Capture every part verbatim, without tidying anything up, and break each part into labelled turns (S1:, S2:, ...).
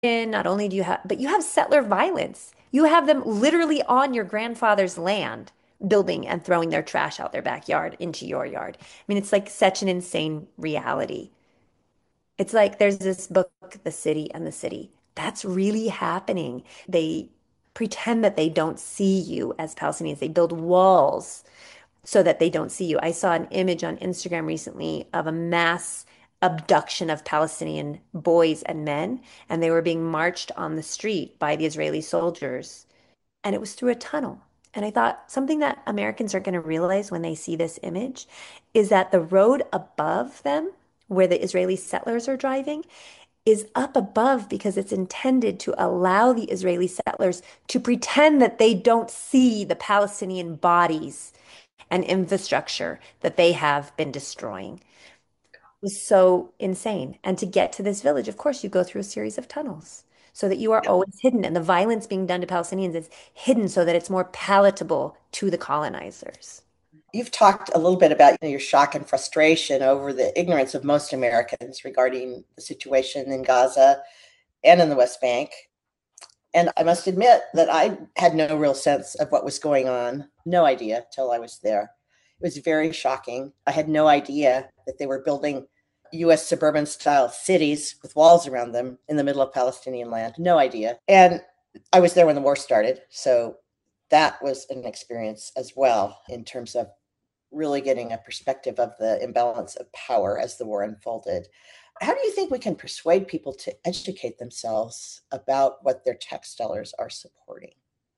S1: not only do you have, but you have settler violence. You have them literally on your grandfather's land, building and throwing their trash out their backyard into your yard. I mean, it's like such an insane reality. It's like there's this book, The City and the City. That's really happening. They pretend that they don't see you as Palestinians. They build walls so that they don't see you. I saw an image on Instagram recently of a mass abduction of Palestinian boys and men, and they were being marched on the street by the Israeli soldiers, and it was through a tunnel. And I thought something that Americans are going to realize when they see this image is that the road above them, where the Israeli settlers are driving, is up above because it's intended to allow the Israeli settlers to pretend that they don't see the Palestinian bodies and infrastructure that they have been destroying. It was so insane. And to get to this village, of course, you go through a series of tunnels so that you are
S2: Yep.
S1: always hidden. And the violence being done to Palestinians is hidden so that it's more palatable to the colonizers.
S2: You've talked a little bit about, you know, your shock and frustration over the ignorance of most Americans regarding the situation in Gaza and in the West Bank. And I must admit that I had no real sense of what was going on, no idea till I was there. It was very shocking. I had no idea that they were building U S suburban style cities with walls around them in the middle of Palestinian land. No idea. And I was there when the war started. So that was an experience as well in terms of really getting a perspective of the imbalance of power as the war unfolded. How do you think we can persuade people to educate themselves about what their tax dollars are supporting?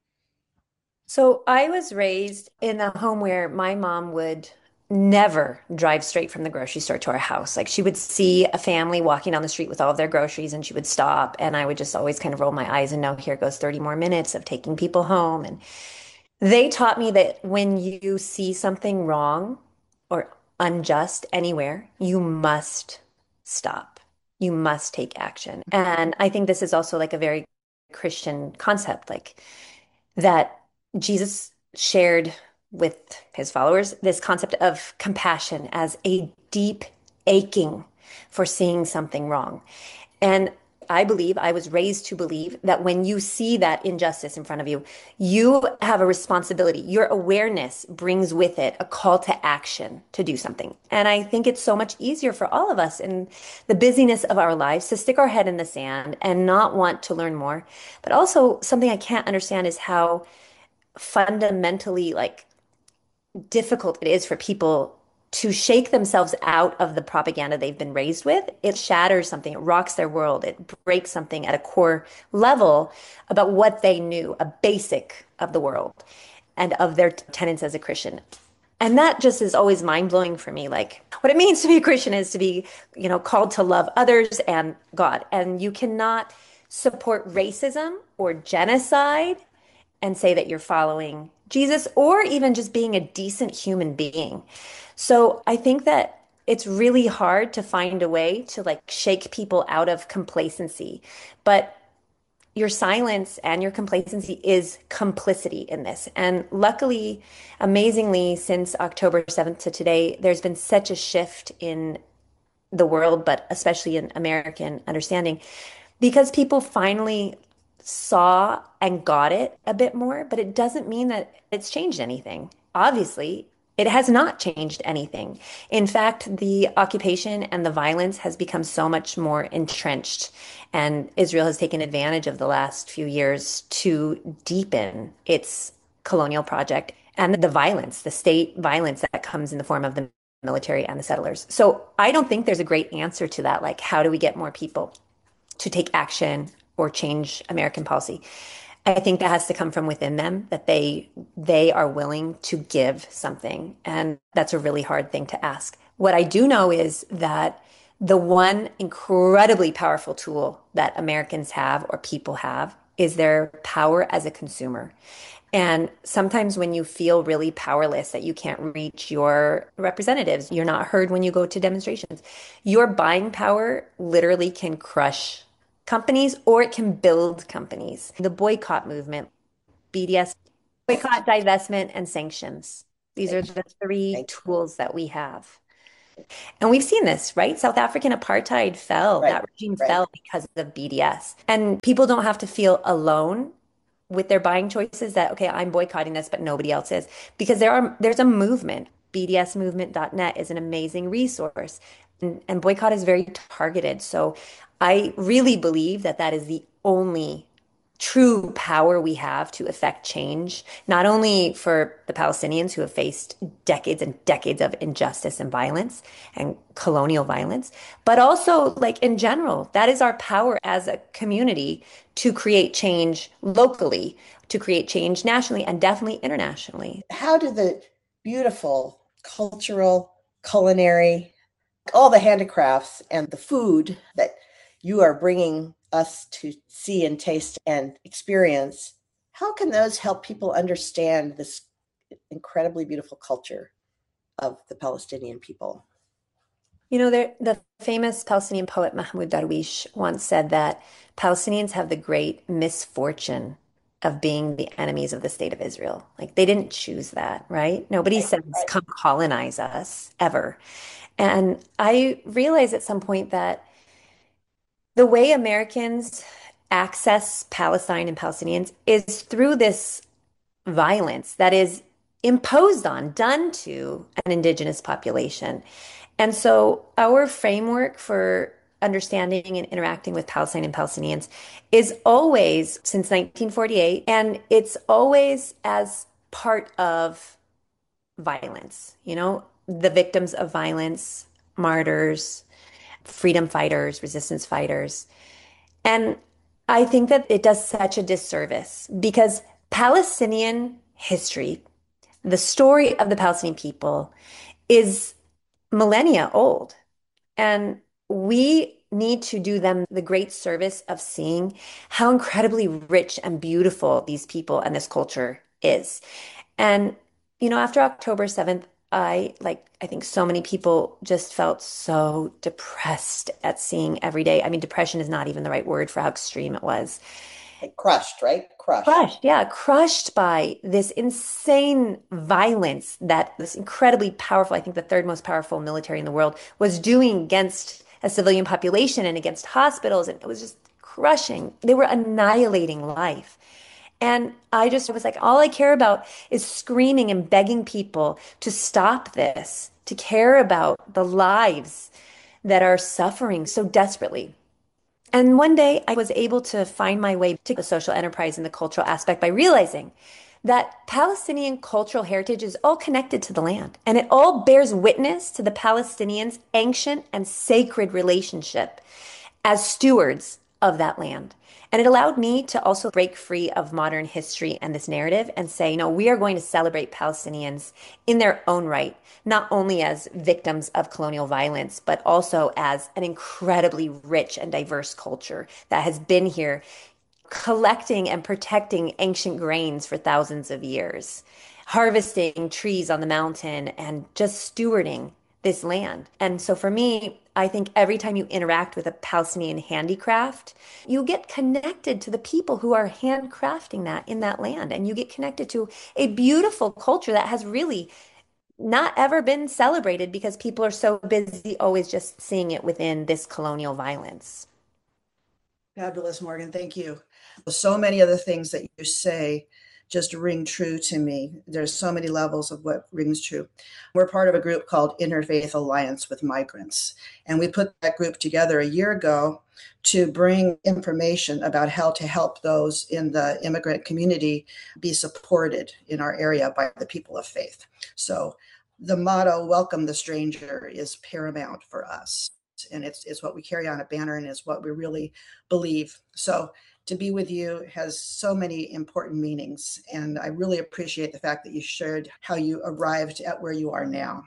S1: So I was raised in a home where my mom would never drive straight from the grocery store to our house. Like she would see a family walking down the street with all of their groceries and she would stop. And I would just always kind of roll my eyes and know here goes thirty more minutes of taking people home. And they taught me that when you see something wrong or unjust anywhere, you must stop. You must take action. And I think this is also like a very Christian concept, like that Jesus shared with his followers this concept of compassion as a deep aching for seeing something wrong. And I believe, I was raised to believe that when you see that injustice in front of you, you have a responsibility. Your awareness brings with it a call to action to do something. And I think it's so much easier for all of us in the busyness of our lives to stick our head in the sand and not want to learn more. But also, something I can't understand is how fundamentally like difficult it is for people to shake themselves out of the propaganda they've been raised with. It shatters something, it rocks their world, it breaks something at a core level about what they knew, a basic of the world and of their tenets as a Christian. And that just is always mind blowing for me. Like what it means to be a Christian is to be, you know, called to love others and God. And you cannot support racism or genocide and say that you're following Jesus or even just being a decent human being. So I think that it's really hard to find a way to like shake people out of complacency. But your silence and your complacency is complicity in this. And luckily, amazingly, since October seventh to today, there's been such a shift in the world, but especially in American understanding, because people finally saw and got it a bit more, but it doesn't mean that it's changed anything. Obviously, it has not changed anything. In fact, the occupation and the violence has become so much more entrenched, and Israel has taken advantage of the last few years to deepen its colonial project and the violence, the state violence that comes in the form of the military and the settlers. So I don't think there's a great answer to that. Like, how do we get more people to take action or change American policy? I think that has to come from within them, that they they are willing to give something. And that's a really hard thing to ask. What I do know is that the one incredibly powerful tool that Americans have or people have is their power as a consumer. And sometimes when you feel really powerless, that you can't reach your representatives, you're not heard when you go to demonstrations, your buying power literally can crush companies or it can build companies. The boycott movement, B D S, boycott, divestment, and sanctions. These are
S2: Thank you.
S1: the three
S2: Thank you.
S1: tools that we have. And we've seen this, right? South African apartheid fell,
S2: Right,
S1: that regime
S2: right.
S1: fell because of B D S. And people don't have to feel alone with their buying choices that, okay, I'm boycotting this, but nobody else is. Because there are there's a movement. B D S movement dot net is an amazing resource. And, and boycott is very targeted. So I really believe that that is the only true power we have to affect change, not only for the Palestinians who have faced decades and decades of injustice and violence and colonial violence, but also like in general. That is our power as a community to create change locally, to create change nationally, and definitely internationally.
S2: How do the beautiful cultural, culinary, all the handicrafts and the food that you are bringing us to see and taste and experience, how can those help people understand this incredibly beautiful culture of the Palestinian people?
S1: You know, there, the famous Palestinian poet Mahmoud Darwish once said that Palestinians have the great misfortune of being the enemies of the state of Israel. Like they didn't choose that, right? Nobody
S2: Right,
S1: says,
S2: right.
S1: come colonize us ever. And I realized at some point that the way Americans access Palestine and Palestinians is through this violence that is imposed on, done to an indigenous population. And so our framework for understanding and interacting with Palestine and Palestinians is always since nineteen forty-eight, and it's always as part of violence, you know, the victims of violence, martyrs, freedom fighters, resistance fighters. And I think that it does such a disservice because Palestinian history, the story of the Palestinian people, is millennia old. And we need to do them the great service of seeing how incredibly rich and beautiful these people and this culture is. And, you know, after October seventh, I, like, I think so many people just felt so depressed at seeing every day. I mean, depression is not even the right word for how extreme it was.
S2: Like crushed, right? Crushed.
S1: Crushed, yeah, crushed by this insane violence that this incredibly powerful, I think the third most powerful military in the world was doing against a civilian population and against hospitals. And it was just crushing. They were annihilating life. And I just was like, all I care about is screaming and begging people to stop this, to care about the lives that are suffering so desperately. And one day I was able to find my way to the social enterprise and the cultural aspect by realizing that Palestinian cultural heritage is all connected to the land and it all bears witness to the Palestinians' ancient and sacred relationship as stewards of that land. And it allowed me to also break free of modern history and this narrative and say, no, we are going to celebrate Palestinians in their own right, not only as victims of colonial violence, but also as an incredibly rich and diverse culture that has been here collecting and protecting ancient grains for thousands of years, harvesting trees on the mountain and just stewarding this land. And so for me, I think every time you interact with a Palestinian handicraft, you get connected to the people who are handcrafting that in that land. And you get connected to a beautiful culture that has really not ever been celebrated because people are so busy always just seeing it within this colonial violence.
S3: Fabulous, Morgan. Thank you. So many of the things that you say just ring true to me. There's so many levels of what rings true. We're part of a group called Interfaith Alliance with Migrants, and we put that group together a year ago to bring information about how to help those in the immigrant community be supported in our area by the people of faith. So the motto, welcome the stranger, is paramount for us. And it's, it's what we carry on a banner and it's what we really believe. So to be with you has so many important meanings. And I really appreciate the fact that you shared how you arrived at where you are now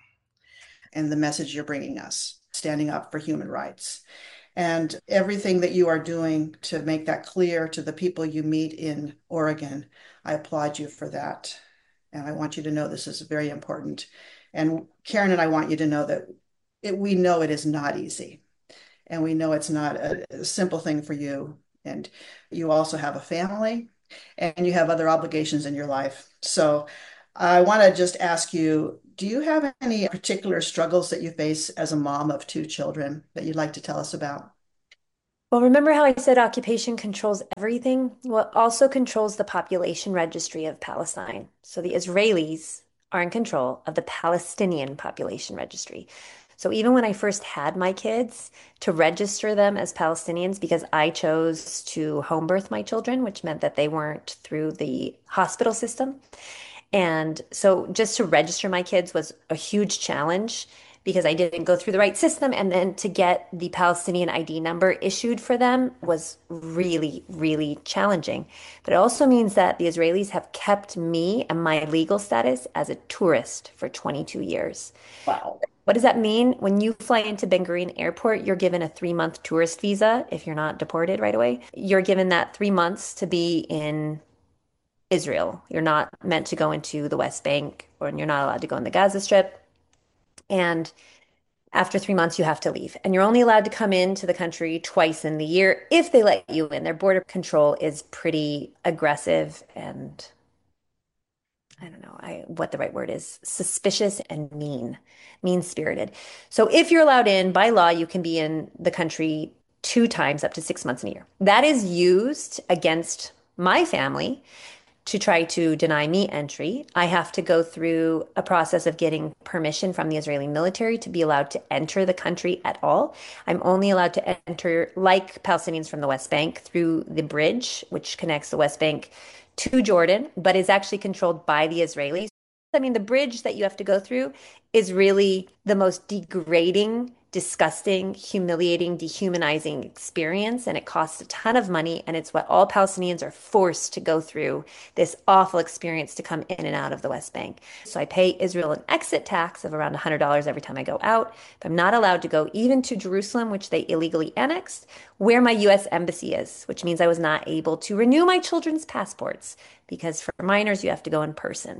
S3: and the message you're bringing us, standing up for human rights. And everything that you are doing to make that clear to the people you meet in Oregon, I applaud you for that. And I want you to know this is very important. And Karen and I want you to know that it, we know it is not easy. And we know it's not a, a simple thing for you. And you also have a family and you have other obligations in your life. So I want to just ask you, do you have any particular struggles that you face as a mom of two children that you'd like to tell us about?
S1: Well, remember how I said occupation controls everything? Well, it also controls the population registry of Palestine. So the Israelis are in control of the Palestinian population registry. So even when I first had my kids, to register them as Palestinians, because I chose to home birth my children, which meant that they weren't through the hospital system. And so just to register my kids was a huge challenge because I didn't go through the right system. And then to get the Palestinian I D number issued for them was really, really challenging. But it also means that the Israelis have kept me and my legal status as a tourist for twenty-two years.
S2: Wow.
S1: What does that mean? When you fly into Ben Gurion Airport, you're given a three month tourist visa if you're not deported right away. You're given that three months to be in Israel. You're not meant to go into the West Bank, or you're not allowed to go in the Gaza Strip. And after three months, you have to leave. And you're only allowed to come into the country twice in the year if they let you in. Their border control is pretty aggressive and I don't know I, what the right word is, suspicious and mean, mean-spirited. So if you're allowed in by law, you can be in the country two times up to six months in a year. That is used against my family to try to deny me entry. I have to go through a process of getting permission from the Israeli military to be allowed to enter the country at all. I'm only allowed to enter, like Palestinians from the West Bank, through the bridge, which connects the West Bank to Jordan, but is actually controlled by the Israelis. I mean, the bridge that you have to go through is really the most degrading, disgusting, humiliating, dehumanizing experience. And it costs a ton of money. And it's what all Palestinians are forced to go through this awful experience to come in and out of the West Bank. So I pay Israel an exit tax of around one hundred dollars every time I go out. But I'm not allowed to go even to Jerusalem, which they illegally annexed, where my U S embassy is, which means I was not able to renew my children's passports because for minors, you have to go in person.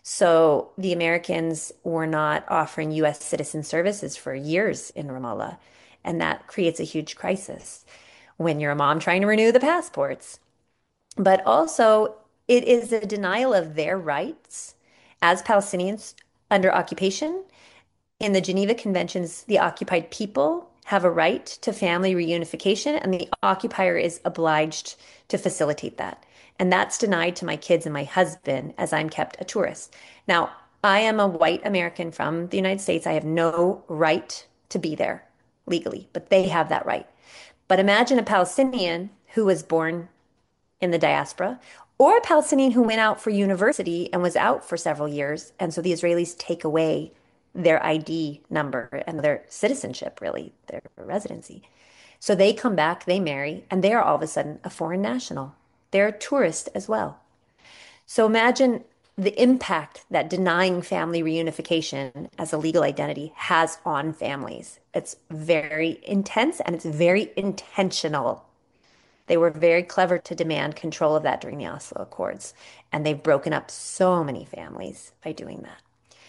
S1: So the Americans were not offering U S citizen services for years in Ramallah. And that creates a huge crisis when you're a mom trying to renew the passports. But also, it is a denial of their rights as Palestinians under occupation. In the Geneva Conventions, the occupied people have a right to family reunification, and the occupier is obliged to facilitate that. And that's denied to my kids and my husband as I'm kept a tourist. Now, I am a white American from the United States. I have no right to be there legally, but they have that right. But imagine a Palestinian who was born in the diaspora, or a Palestinian who went out for university and was out for several years. And so the Israelis take away their I D number and their citizenship, really, their residency. So they come back, they marry, and they are all of a sudden a foreign national. They're a tourist as well. So imagine the impact that denying family reunification as a legal identity has on families. It's very intense and it's very intentional. They were very clever to demand control of that during the Oslo Accords, and they've broken up so many families by doing that.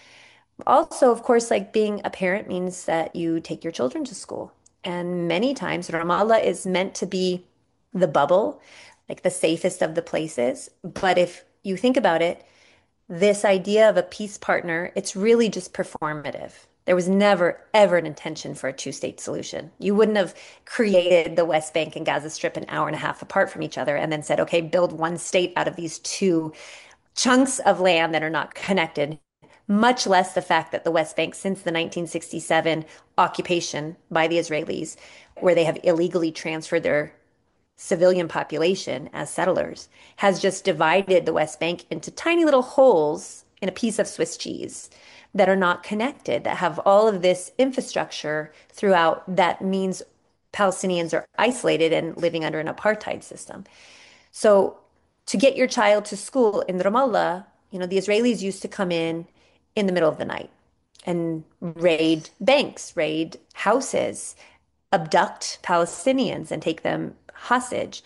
S1: Also, of course, like being a parent means that you take your children to school. And many times Ramallah is meant to be the bubble, like the safest of the places. But if you think about it, this idea of a peace partner, it's really just performative. There was never, ever an intention for a two-state solution. You wouldn't have created the West Bank and Gaza Strip an hour and a half apart from each other and then said, okay, build one state out of these two chunks of land that are not connected, much less the fact that the West Bank, since the nineteen sixty-seven occupation by the Israelis, where they have illegally transferred their civilian population as settlers, has just divided the West Bank into tiny little holes in a piece of Swiss cheese that are not connected, that have all of this infrastructure throughout that means Palestinians are isolated and living under an apartheid system. So to get your child to school in Ramallah, you know, the Israelis used to come in in the middle of the night and raid banks, raid houses, abduct Palestinians and take them hostage.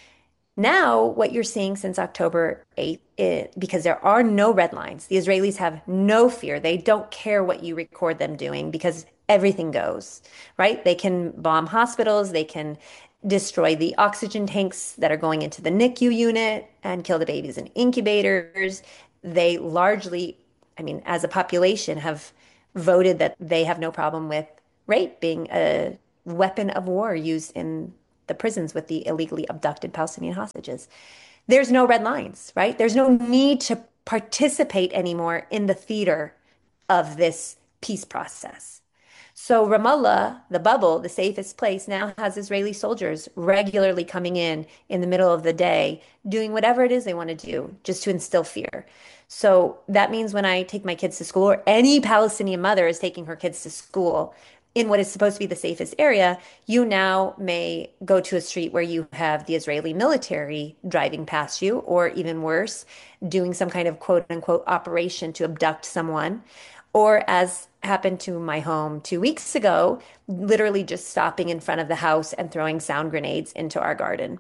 S1: Now, what you're seeing since October eighth, it, because there are no red lines, the Israelis have no fear. They don't care what you record them doing because everything goes, right? They can bomb hospitals, they can destroy the oxygen tanks that are going into the N I C U unit and kill the babies in incubators. they largely, I mean, as a population, have voted that they have no problem with rape being a weapon of war used in the prisons with the illegally abducted Palestinian hostages. There's no red lines, right? There's no need to participate anymore in the theater of this peace process. So Ramallah, the bubble, the safest place, now has Israeli soldiers regularly coming in in the middle of the day, doing whatever it is they want to do, just to instill fear. So that means when I take my kids to school, or any Palestinian mother is taking her kids to school in what is supposed to be the safest area, you now may go to a street where you have the Israeli military driving past you, or even worse, doing some kind of quote unquote operation to abduct someone. Or as happened to my home two weeks ago, literally just stopping in front of the house and throwing sound grenades into our garden.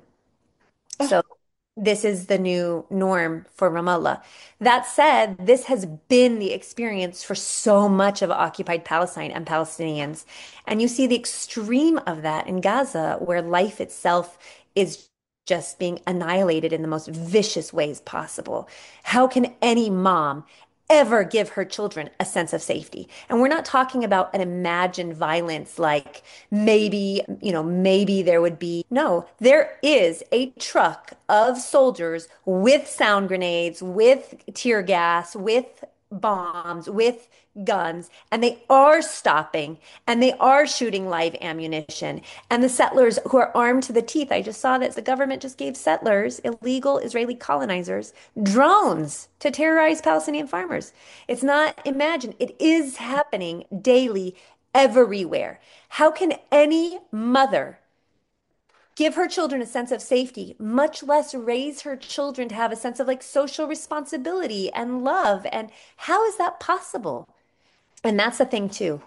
S1: So this is the new norm for Ramallah. That said, this has been the experience for so much of occupied Palestine and Palestinians. And you see the extreme of that in Gaza, where life itself is just being annihilated in the most vicious ways possible. How can any mom ever give her children a sense of safety? And we're not talking about an imagined violence like maybe, you know, maybe there would be. No, there is a truck of soldiers with sound grenades, with tear gas, with bombs, with guns, and they are stopping and they are shooting live ammunition. And the settlers who are armed to the teeth, I just saw that the government just gave settlers, illegal Israeli colonizers, drones to terrorize Palestinian farmers. It's not imagined, it is happening daily everywhere. How can any mother give her children a sense of safety, much less raise her children to have a sense of like social responsibility and love? And how is that possible? And that's the thing too.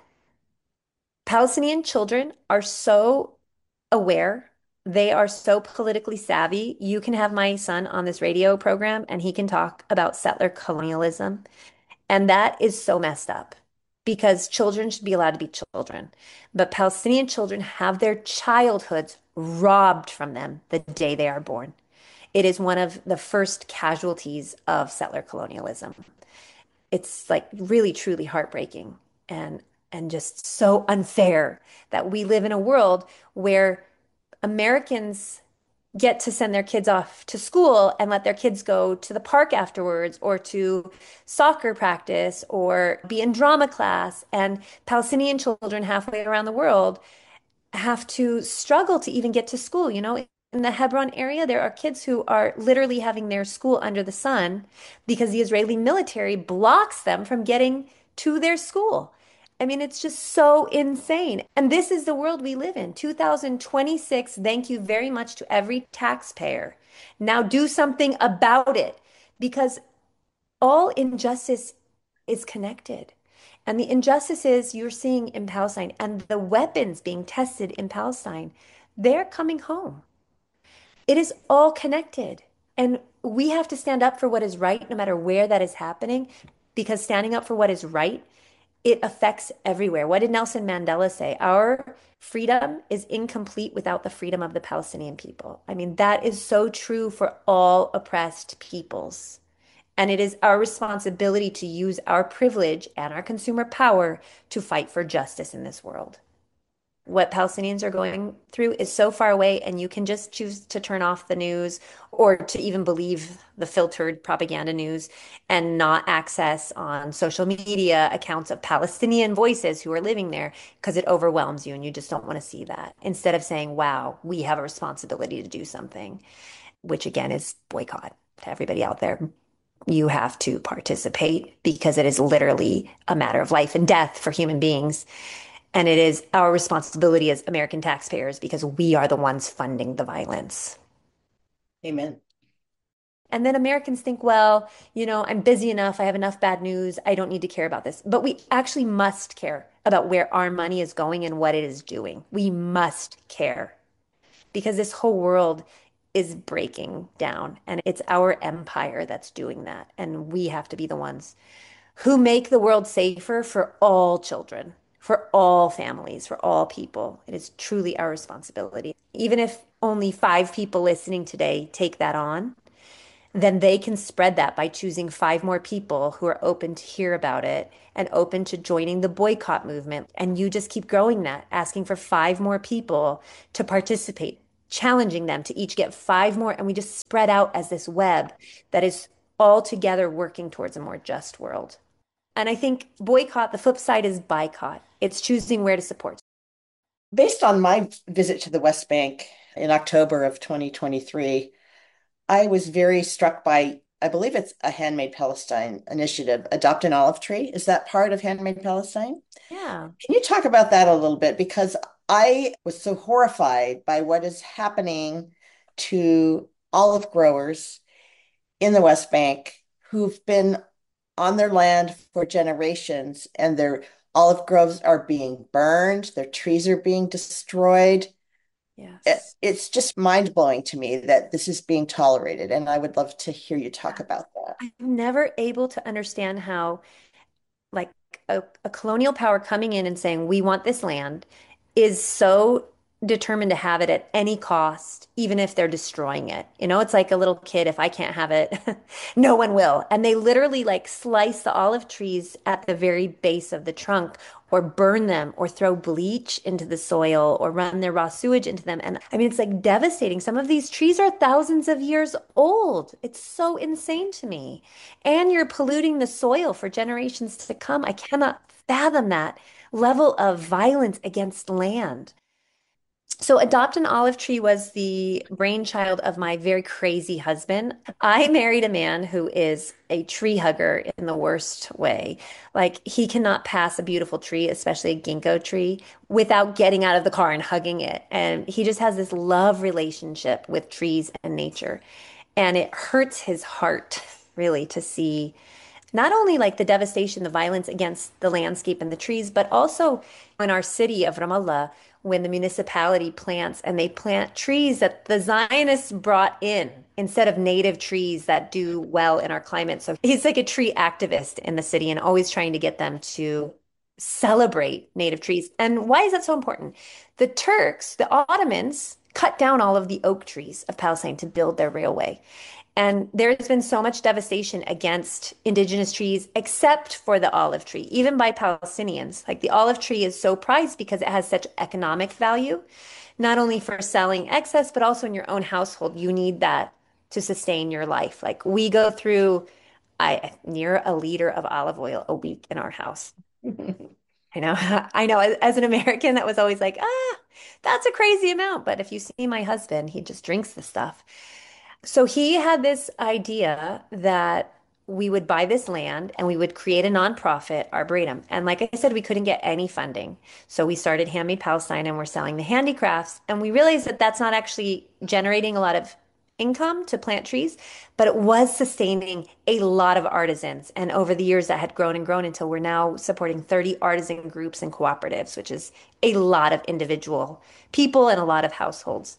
S1: Palestinian children are so aware. They are so politically savvy. You can have my son on this radio program and he can talk about settler colonialism. And that is so messed up because children should be allowed to be children. But Palestinian children have their childhoods robbed from them the day they are born. It is one of the first casualties of settler colonialism. It's like really, truly heartbreaking and and just so unfair that we live in a world where Americans get to send their kids off to school and let their kids go to the park afterwards or to soccer practice or be in drama class. And Palestinian children halfway around the world have to struggle to even get to school. You know, in the Hebron area, there are kids who are literally having their school under the sun because the Israeli military blocks them from getting to their school. I mean, it's just so insane. And this is the world we live in. two thousand twenty-six, thank you very much to every taxpayer. Now do something about it because all injustice is connected. And the injustices you're seeing in Palestine and the weapons being tested in Palestine, they're coming home. It is all connected. And we have to stand up for what is right, no matter where that is happening, because standing up for what is right, it affects everywhere. What did Nelson Mandela say? Our freedom is incomplete without the freedom of the Palestinian people. I mean, that is so true for all oppressed peoples. And it is our responsibility to use our privilege and our consumer power to fight for justice in this world. What Palestinians are going through is so far away, and you can just choose to turn off the news or to even believe the filtered propaganda news and not access on social media accounts of Palestinian voices who are living there because it overwhelms you and you just don't want to see that. Instead of saying, wow, we have a responsibility to do something, which again is boycott to everybody out there. You have to participate because it is literally a matter of life and death for human beings. And it is our responsibility as American taxpayers because we are the ones funding the violence.
S2: Amen.
S1: And then Americans think, well, you know, I'm busy enough. I have enough bad news. I don't need to care about this. But we actually must care about where our money is going and what it is doing. We must care because this whole world is breaking down and it's our empire that's doing that. And we have to be the ones who make the world safer for all children, for all families, for all people. It is truly our responsibility. Even if only five people listening today take that on, then they can spread that by choosing five more people who are open to hear about it and open to joining the boycott movement. And you just keep growing that, asking for five more people to participate, challenging them to each get five more. And we just spread out as this web that is all together working towards a more just world. And I think boycott, the flip side is boycott. It's choosing where to support.
S2: Based on my visit to the West Bank in October of twenty twenty-three, I was very struck by, I believe it's a Handmade Palestine initiative, Adopt an Olive Tree. Is that part of Handmade Palestine?
S1: Yeah.
S2: Can you talk about that a little bit? Because I was so horrified by what is happening to olive growers in the West Bank who've been on their land for generations, and their olive groves are being burned, their trees are being destroyed. It,
S1: Yes.
S2: it's just mind-blowing to me that this is being tolerated, and I would love to hear you talk about that.
S1: I'm never able to understand how like a, a colonial power coming in and saying, we want this land, is so determined to have it at any cost, even if they're destroying it. You know, it's like a little kid, if I can't have it, no one will. And they literally like slice the olive trees at the very base of the trunk or burn them or throw bleach into the soil or run their raw sewage into them. And I mean, it's like devastating. Some of these trees are thousands of years old. It's so insane to me. And you're polluting the soil for generations to come. I cannot fathom that level of violence against land. So, Adopt an Olive Tree was the brainchild of my very crazy husband. I married a man who is a tree hugger in the worst way. Like, he cannot pass a beautiful tree, especially a ginkgo tree, without getting out of the car and hugging it. And he just has this love relationship with trees and nature. And it hurts his heart, really, to see not only like the devastation, the violence against the landscape and the trees, but also in our city of Ramallah, when the municipality plants and they plant trees that the Zionists brought in instead of native trees that do well in our climate. So he's like a tree activist in the city and always trying to get them to celebrate native trees. And why is that so important? The Turks, the Ottomans, cut down all of the oak trees of Palestine to build their railway. And there's been so much devastation against indigenous trees, except for the olive tree, even by Palestinians. Like the olive tree is so prized because it has such economic value, not only for selling excess, but also in your own household. You need that to sustain your life. Like we go through I near a liter of olive oil a week in our house. I know, I know. As as an American, that was always like, ah, that's a crazy amount. But if you see my husband, he just drinks the stuff. So he had this idea that we would buy this land and we would create a nonprofit, Arboretum. And like I said, we couldn't get any funding. So we started Handmade Palestine and we're selling the handicrafts. And we realized that that's not actually generating a lot of income to plant trees, but it was sustaining a lot of artisans. And over the years, that had grown and grown until we're now supporting thirty artisan groups and cooperatives, which is a lot of individual people and a lot of households.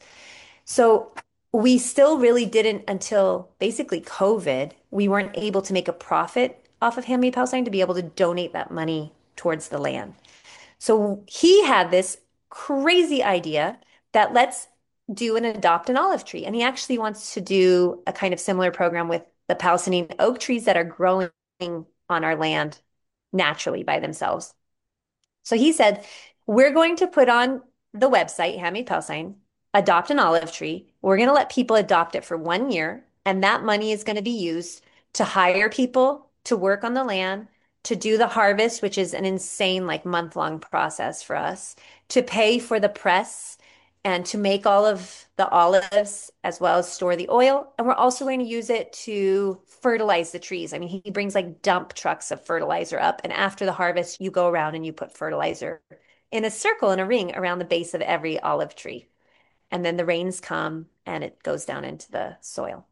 S1: So we still really didn't until basically COVID. We weren't able to make a profit off of Handmade Palestine to be able to donate that money towards the land. So he had this crazy idea that let's do an adopt an olive tree. And he actually wants to do a kind of similar program with the Palestinian oak trees that are growing on our land naturally by themselves. So he said, we're going to put on the website, Handmade Palestine, adopt an olive tree. We're going to let people adopt it for one year, and that money is going to be used to hire people to work on the land, to do the harvest, which is an insane, like month-long process for us, to pay for the press and to make all of the olives as well as store the oil. And we're also going to use it to fertilize the trees. I mean, he brings like dump trucks of fertilizer up, and after the harvest, you go around and you put fertilizer in a circle, in a ring around the base of every olive tree. And then the rains come and it goes down into the soil.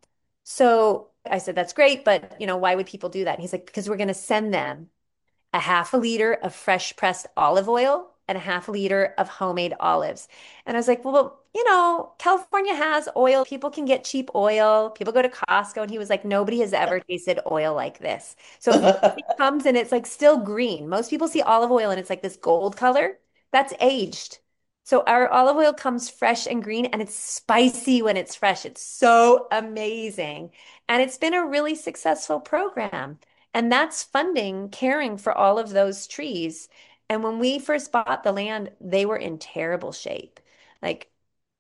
S1: So I said, that's great, but you know, why would people do that? And he's like, because we're going to send them a half a liter of fresh pressed olive oil and a half a liter of homemade olives. And I was like, well, you know, California has oil. People can get cheap oil. People go to Costco. And he was like, nobody has ever tasted oil like this. So if it comes and it's like still green. Most people see olive oil and it's like this gold color. That's aged. So our olive oil comes fresh and green and it's spicy when it's fresh. It's so amazing. And it's been a really successful program. And that's funding caring for all of those trees. And when we first bought the land, they were in terrible shape. Like,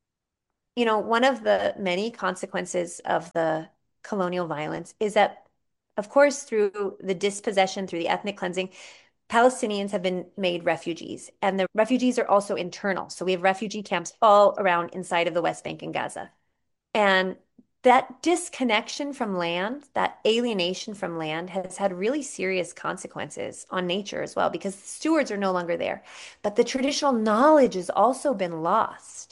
S1: you know, one of the many consequences of the colonial violence is that, of course, through the dispossession, through the ethnic cleansing, Palestinians have been made refugees, and the refugees are also internal. So we have refugee camps all around inside of the West Bank and Gaza. And that disconnection from land, that alienation from land has had really serious consequences on nature as well, because the stewards are no longer there. But the traditional knowledge has also been lost.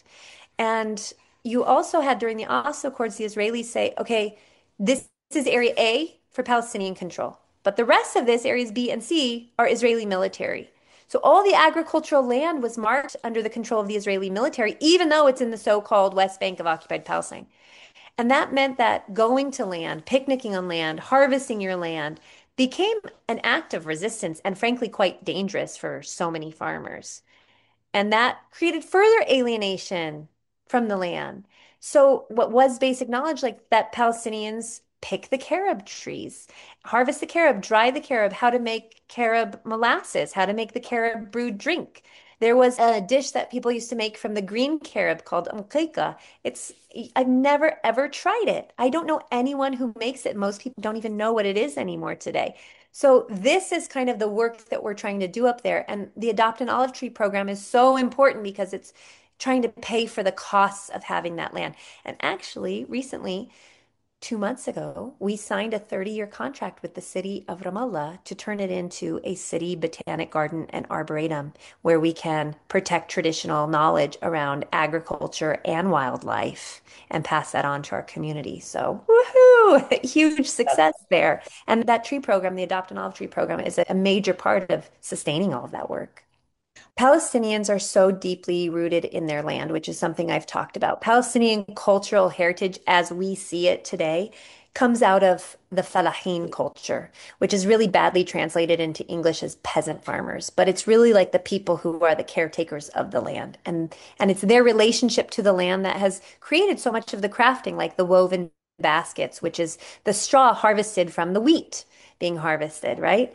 S1: And you also had during the Oslo Accords, the Israelis say, okay, this is area A for Palestinian control, but the rest of this, areas B and C, are Israeli military. So all the agricultural land was marked under the control of the Israeli military, even though it's in the so-called West Bank of occupied Palestine. And that meant that going to land, picnicking on land, harvesting your land became an act of resistance and frankly quite dangerous for so many farmers. And that created further alienation from the land. So, what was basic knowledge, like that Palestinians pick the carob trees, harvest the carob, dry the carob, how to make carob molasses, how to make the carob brewed drink. There was a dish that people used to make from the green carob called umkika. It's I've never ever tried it. I don't know anyone who makes it. Most people don't even know what it is anymore today. So this is kind of the work that we're trying to do up there. And the Adopt an Olive Tree program is so important because it's trying to pay for the costs of having that land. And actually, recently, two months ago, we signed a thirty-year contract with the city of Ramallah to turn it into a city botanic garden and arboretum where we can protect traditional knowledge around agriculture and wildlife and pass that on to our community. So, woohoo! Huge success there. And that tree program, the Adopt an Olive Tree program, is a major part of sustaining all of that work. Palestinians are so deeply rooted in their land, which is something I've talked about. Palestinian cultural heritage, as we see it today, comes out of the Falahin culture, which is really badly translated into English as peasant farmers. But it's really like the people who are the caretakers of the land. And, and it's their relationship to the land that has created so much of the crafting, like the woven baskets, which is the straw harvested from the wheat being harvested, right?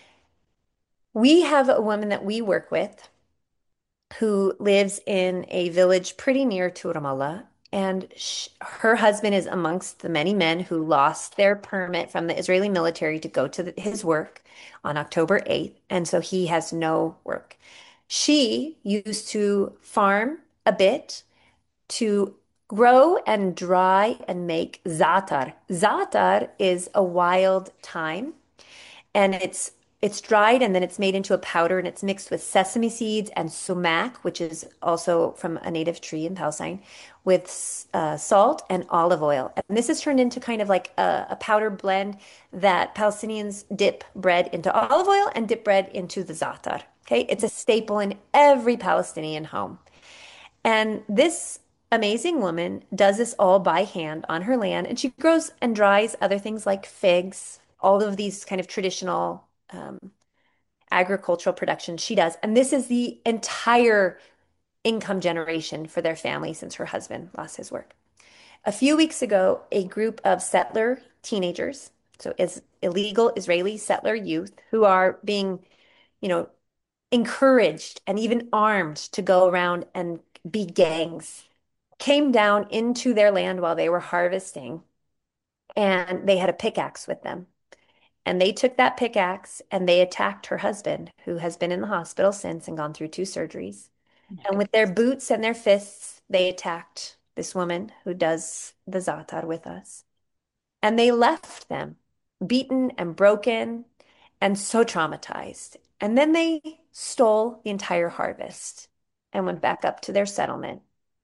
S1: We have a woman that we work with who lives in a village pretty near to Ramallah. And sh her husband is amongst the many men who lost their permit from the Israeli military to go to the, his work on October eighth. And so he has no work. She used to farm a bit to grow and dry and make za'atar. Za'atar is a wild thyme and it's it's dried and then it's made into a powder and it's mixed with sesame seeds and sumac, which is also from a native tree in Palestine, with uh, salt and olive oil. And this is turned into kind of like a, a powder blend that Palestinians dip bread into olive oil and dip bread into the za'atar. Okay, it's a staple in every Palestinian home. And this amazing woman does this all by hand on her land, and she grows and dries other things like figs, all of these kind of traditional um, agricultural production she does. And this is the entire income generation for their family since her husband lost his work. A few weeks ago, a group of settler teenagers, so is illegal Israeli settler youth who are being, you know, encouraged and even armed to go around and be gangs, came down into their land while they were harvesting, and they had a pickaxe with them. And they took that pickaxe and they attacked her husband, who has been in the hospital since and gone through two surgeries. And with their boots and their fists, they attacked this woman who does the za'atar with us. And they left them beaten and broken and so traumatized. And then they stole the entire harvest and went back up to their settlement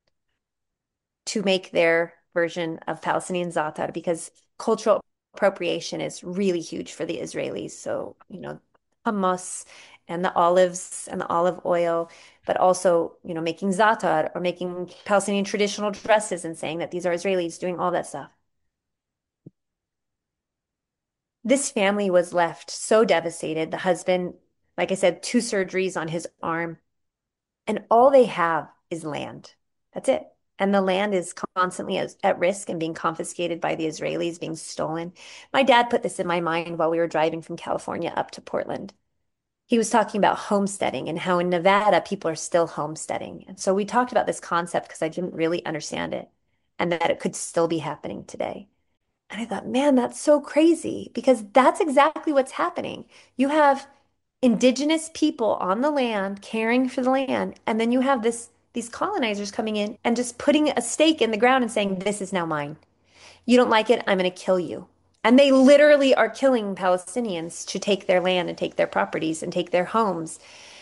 S1: to make their version of Palestinian za'atar because cultural appropriation is really huge for the Israelis. So, you know, hummus and the olives and the olive oil, but also, you know, making za'atar or making Palestinian traditional dresses and saying that these are Israelis doing all that stuff. This family was left so devastated. The husband, like I said, two surgeries on his arm, and all they have is land. That's it. And the land is constantly at, at risk and being confiscated by the Israelis, being stolen. My dad put this in my mind while we were driving from California up to Portland. He was talking about homesteading and how in Nevada people are still homesteading. And so we talked about this concept because I didn't really understand it and that it could still be happening today. And I thought, man, that's so crazy because that's exactly what's happening. You have indigenous people on the land caring for the land, and then you have this these colonizers coming in and just putting a stake in the ground and saying, this is now mine. You don't like it, I'm going to kill you. And they literally are killing Palestinians to take their land and take their properties and take their homes.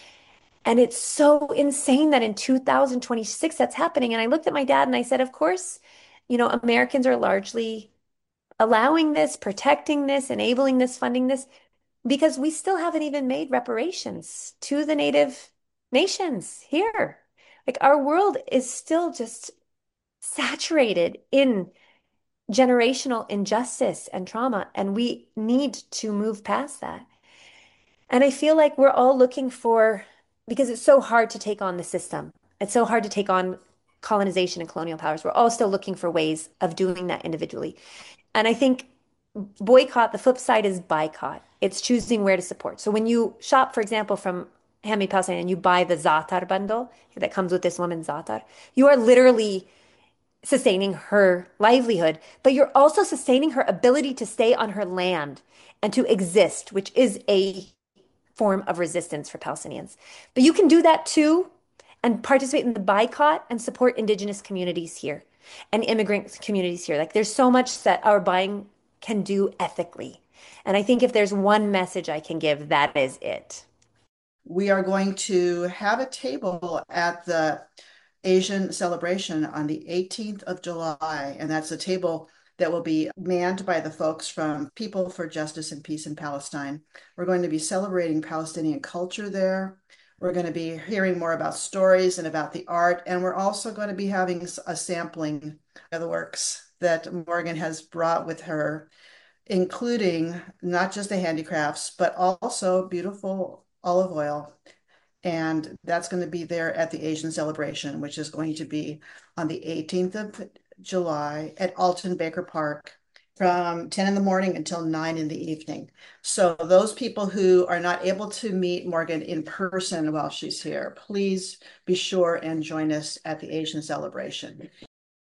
S1: And it's so insane that in two thousand twenty-six that's happening. And I looked at my dad and I said, of course, you know, Americans are largely allowing this, protecting this, enabling this, funding this, because we still haven't even made reparations to the native nations here. Like our world is still just saturated in generational injustice and trauma, and we need to move past that. And I feel like we're all looking for, because it's so hard to take on the system, it's so hard to take on colonization and colonial powers. We're all still looking for ways of doing that individually. And I think boycott, the flip side is boycott. It's choosing where to support. So when you shop, for example, from Handmade Palestine and you buy the Zaatar bundle that comes with this woman, Zaatar, you are literally sustaining her livelihood, but you're also sustaining her ability to stay on her land and to exist, which is a form of resistance for Palestinians. But you can do that too and participate in the boycott and support indigenous communities here and immigrant communities here. Like there's so much that our buying can do ethically. And I think if there's one message I can give, that is it.
S3: We are going to have a table at the Asian celebration on the eighteenth of July, and that's a table that will be manned by the folks from People for Justice and Peace in Palestine. We're going to be celebrating Palestinian culture there. We're going to be hearing more about stories and about the art, and we're also going to be having a sampling of the works that Morgan has brought with her, including not just the handicrafts, but also beautiful olive oil. And that's going to be there at the Asian celebration, which is going to be on the eighteenth of July at Alton Baker Park from ten in the morning until nine in the evening. So those people who are not able to meet Morgan in person while she's here, please be sure and join us at the Asian celebration.